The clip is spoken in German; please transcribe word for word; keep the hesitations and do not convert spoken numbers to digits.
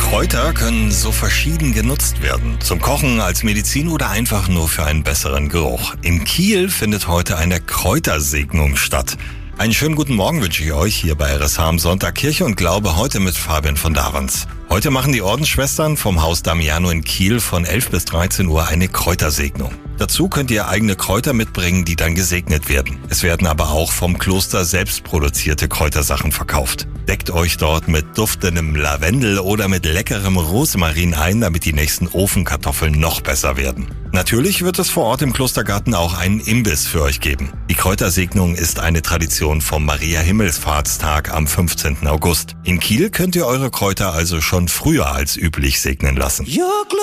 Kräuter können so verschieden genutzt werden. Zum Kochen, als Medizin oder einfach nur für einen besseren Geruch. In Kiel findet heute eine Kräutersegnung statt. Einen schönen guten Morgen wünsche ich euch hier bei R S H am Sonntag Kirche und Glaube, heute mit Fabian von Davans. Heute machen die Ordensschwestern vom Haus Damiano in Kiel von elf bis dreizehn Uhr eine Kräutersegnung. Dazu könnt ihr eigene Kräuter mitbringen, die dann gesegnet werden. Es werden aber auch vom Kloster selbst produzierte Kräutersachen verkauft. Deckt euch dort mit duftendem Lavendel oder mit leckerem Rosmarin ein, damit die nächsten Ofenkartoffeln noch besser werden. Natürlich wird es vor Ort im Klostergarten auch einen Imbiss für euch geben. Die Kräutersegnung ist eine Tradition vom Maria-Himmelfahrtstag am fünfzehnten August. In Kiel könnt ihr eure Kräuter also schon früher als üblich segnen lassen.